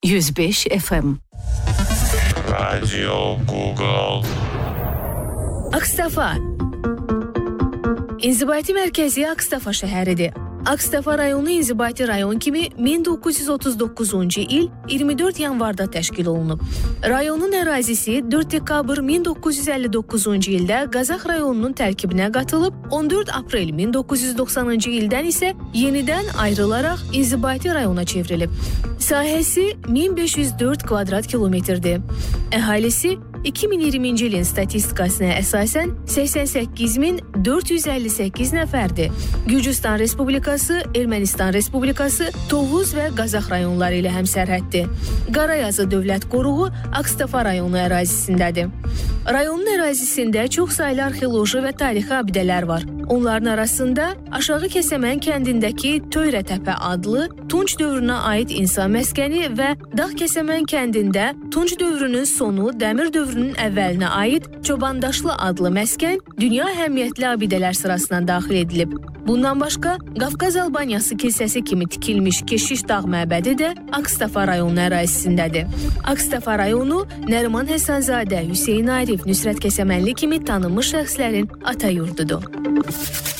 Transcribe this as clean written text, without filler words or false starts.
105 FM. Radio Google. Akstafa. İnzibati mərkəzi Akstafa şəhəridir. Akstafa rayonu inzibati rayon kimi 1939-cu il 24 yanvarda təşkil olunub. Rayonun ərazisi 4 dekabr 1959-cu ildə Qazax rayonunun tərkibinə qatılıb, 14 aprel 1990-cı ildən isə yenidən ayrılaraq inzibati rayona çevrilib. Sahəsi 1504 kvadrat kilometrdir. Əhalisi 2020-ci ilin statistikasına əsasən 88.458 nəfərdir. Gürcüstan Respublikası, Ermənistan Respublikası, Tovuz və Qazax rayonları ilə həmsərhəddir. Qarayazı Dövlət Qoruğu Akstafa rayonu ərazisindədir. Rayonun ərazisində çox saylı arxeoloji və tarixi abidələr var. Onların arasında Aşağı Kəsəmən kəndindəki Töyrətəpə adlı Tunc dövrünə aid insan məskəni və Dağ Kəsəmən kəndində Tunc dövrünün sonu, Dəmir dövrünün əvvəlinə aid Çobandaşlı adlı məskən dünya əhəmiyyətli abidələr sırasına daxil edilib. Bundan başqa, Qafqaz Albaniyası kilsəsi kimi tikilmiş Keşiş dağ məbədi də Akstafa rayonu ərazisindədir. Akstafa rayonu Nəriman Həsənzadə, Hüseyn Arif, Nüsrət Kəsəmənli kimi tanınmış şəxslərin ata yurdudur.